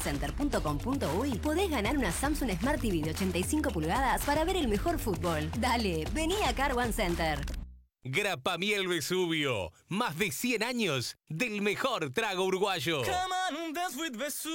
Center.com.uy podés ganar una Samsung Smart TV de 85 pulgadas para ver el mejor fútbol. Dale, vení a Car One Center. Grapamiel Vesubio. Más de 100 años del mejor trago uruguayo.